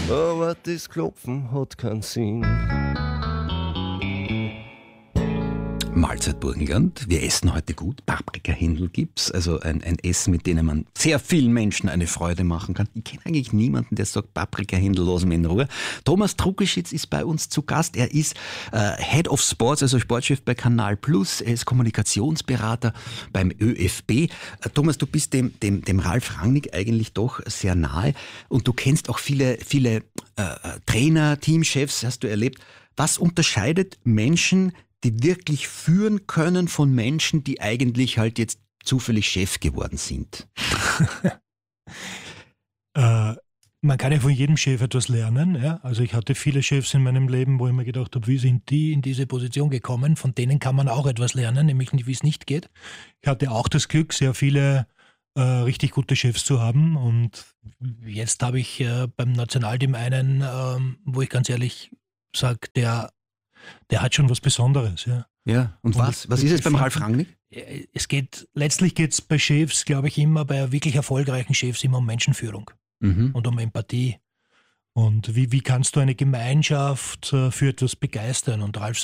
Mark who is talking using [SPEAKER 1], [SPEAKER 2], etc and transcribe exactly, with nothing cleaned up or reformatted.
[SPEAKER 1] aber das Klopfen hat keinen Sinn.
[SPEAKER 2] Mahlzeit Burgenland. Wir essen heute gut. Paprikahändel gibt's. Also ein, ein Essen, mit dem man sehr vielen Menschen eine Freude machen kann. Ich kenne eigentlich niemanden, der sagt, Paprikahändel lassen wir in Ruhe. Thomas Trukischitz ist bei uns zu Gast. Er ist äh, Head of Sports, also Sportchef bei Kanal Plus. Er ist Kommunikationsberater beim ÖFB. Äh, Thomas, du bist dem, dem, dem Ralf Rangnick eigentlich doch sehr nahe. Und du kennst auch viele, viele äh, Trainer, Teamchefs, hast du erlebt. Was unterscheidet Menschen, die wirklich führen können, von Menschen, die eigentlich halt jetzt zufällig Chef geworden sind?
[SPEAKER 3] äh, man kann ja von jedem Chef etwas lernen. Ja? Also ich hatte viele Chefs in meinem Leben, wo ich mir gedacht habe, wie sind die in diese Position gekommen? Von denen kann man auch etwas lernen, nämlich wie es nicht geht. Ich hatte auch das Glück, sehr viele äh, richtig gute Chefs zu haben. Und jetzt habe ich äh, beim Nationalteam einen, ähm, wo ich ganz ehrlich sage, der Der hat schon was Besonderes, ja.
[SPEAKER 2] Ja, und, und was? Was ist es beim Ralf Rangnick?
[SPEAKER 3] Es geht, letztlich geht es bei Chefs, glaube ich, immer, bei wirklich erfolgreichen Chefs immer um Menschenführung mhm. und um Empathie. Und wie, wie kannst du eine Gemeinschaft für etwas begeistern? Und Ralf